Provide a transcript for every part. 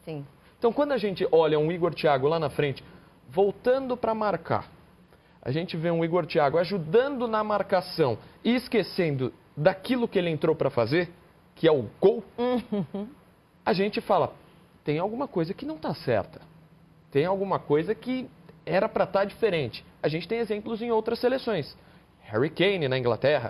Sim. Então, quando a gente olha um Igor Thiago lá na frente, voltando para marcar, a gente vê um Igor Thiago ajudando na marcação e esquecendo daquilo que ele entrou para fazer, que é o gol, a gente fala, tem alguma coisa que não está certa. Tem alguma coisa que era para estar diferente. A gente tem exemplos em outras seleções. Harry Kane na Inglaterra,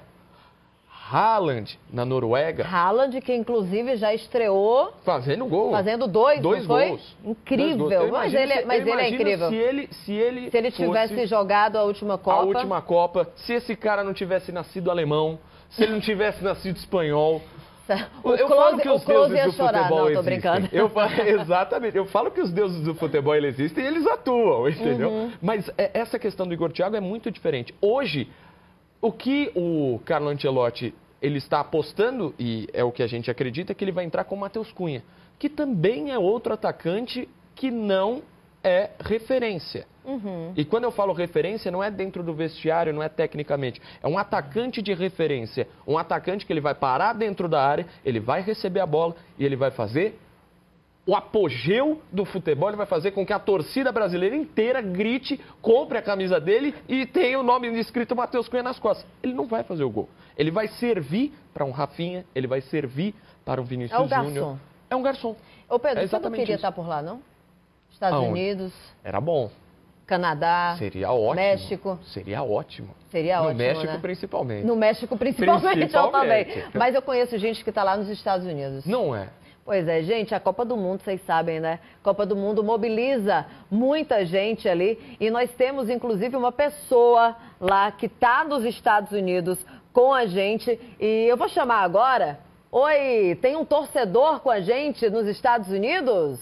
Haaland na Noruega. Haaland, que inclusive já estreou fazendo gol. Fazendo dois gols. Incrível. Mas ele é incrível. Se ele tivesse jogado a última Copa. Se esse cara não tivesse nascido alemão, se ele não tivesse nascido espanhol. Eu falo que os deuses do futebol existem. Exatamente. Eu falo que os deuses do futebol existem e eles atuam, entendeu? Mas essa questão do Igor Thiago é muito diferente. Hoje, o que o Carlo Ancelotti ele está apostando, e é o que a gente acredita, é que ele vai entrar com o Matheus Cunha, que também é outro atacante que não é referência. E quando eu falo referência, não é dentro do vestiário, não é tecnicamente. É um atacante de referência. Um atacante que ele vai parar dentro da área, ele vai receber a bola e ele vai fazer o apogeu do futebol, ele vai fazer com que a torcida brasileira inteira grite, compre a camisa dele e tenha o nome escrito Matheus Cunha nas costas. Ele não vai fazer o gol. Ele vai servir para um Rafinha, ele vai servir para um Vinícius Júnior. É um garçom. Ô Pedro, você não queria estar por lá, não? Estados Unidos. Era bom. Canadá. Seria ótimo. México. Seria ótimo. Seria ótimo, no México, né? Principalmente. No México, principalmente. Eu também. Mas eu conheço gente que está lá nos Estados Unidos. Não é? Pois é, gente, a Copa do Mundo, vocês sabem, né? Copa do Mundo mobiliza muita gente ali e nós temos, inclusive, uma pessoa lá que está nos Estados Unidos com a gente e eu vou chamar agora. Oi, tem um torcedor com a gente nos Estados Unidos?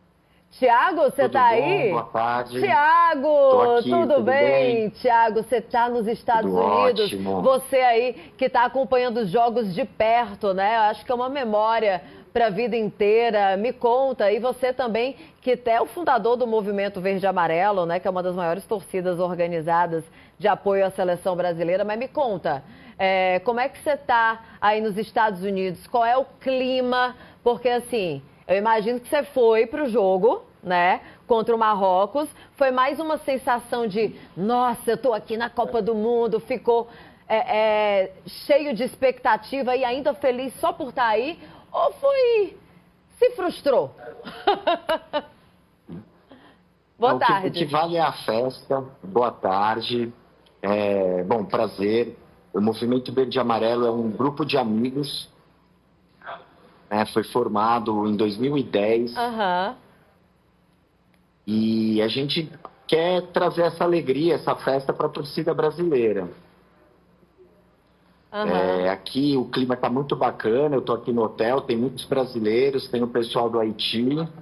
Tiago, você está aí? Boa tarde. Tiago, tudo bem? Tiago, você está nos Estados Unidos. Ótimo. Você aí que está acompanhando os jogos de perto, né? Eu acho que é uma memória para a vida inteira. Me conta, e você também, que é o fundador do Movimento Verde e Amarelo, né? Que é uma das maiores torcidas organizadas de apoio à seleção brasileira. Mas me conta, como é que você está aí nos Estados Unidos? Qual é o clima? Porque assim, eu imagino que você foi para o jogo, né, contra o Marrocos. Foi mais uma sensação de, nossa, eu estou aqui na Copa do Mundo, ficou cheio de expectativa e ainda feliz só por estar aí? Ou se frustrou? Boa tarde. O que vale é a festa. Boa tarde. Bom, prazer. O Movimento Verde e Amarelo é um grupo de amigos. Foi formado em 2010. E a gente quer trazer essa alegria, essa festa para a torcida brasileira. Aqui o clima está muito bacana, eu estou aqui no hotel, tem muitos brasileiros, tem o pessoal do Haiti.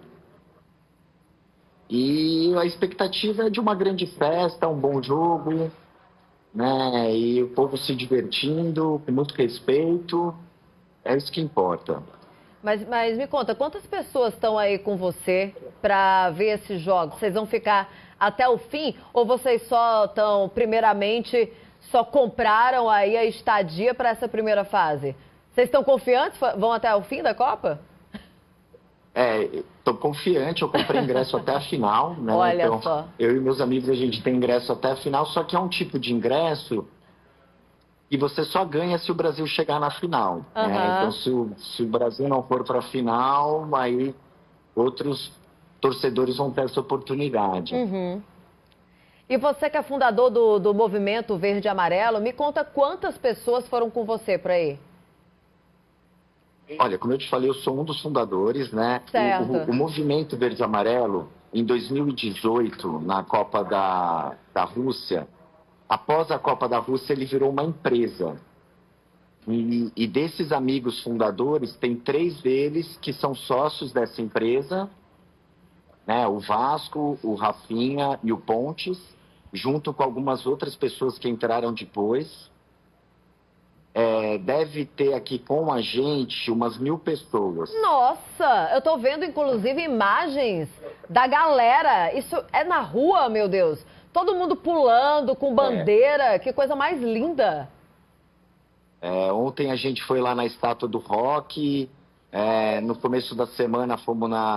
E a expectativa é de uma grande festa, um bom jogo, né? E o povo se divertindo, com muito respeito, é isso que importa. Mas me conta, quantas pessoas estão aí com você para ver esses jogos? Vocês vão ficar até o fim ou vocês só estão, primeiramente, só compraram aí a estadia para essa primeira fase? Vocês estão confiantes? Vão até o fim da Copa? Estou confiante, eu comprei ingresso até a final, né? Olha então, só. Eu e meus amigos, a gente tem ingresso até a final, só que é um tipo de ingresso e você só ganha se o Brasil chegar na final. Né? Então, se o Brasil não for para a final, aí outros torcedores vão ter essa oportunidade. E você que é fundador do Movimento Verde e Amarelo, me conta quantas pessoas foram com você por aí? Olha, como eu te falei, eu sou um dos fundadores, né? Certo. O Movimento Verde e Amarelo, em 2018, na Copa da Rússia, após a Copa da Rússia, ele virou uma empresa. E desses amigos fundadores, tem 3 deles que são sócios dessa empresa, né? O Vasco, o Rafinha e o Pontes, junto com algumas outras pessoas que entraram depois. Deve ter aqui com a gente umas 1000 pessoas. Nossa, eu tô vendo inclusive imagens da galera. Isso é na rua, meu Deus. Todo mundo pulando com bandeira, que coisa mais linda. Ontem a gente foi lá na Estátua do Rock, no começo da semana fomos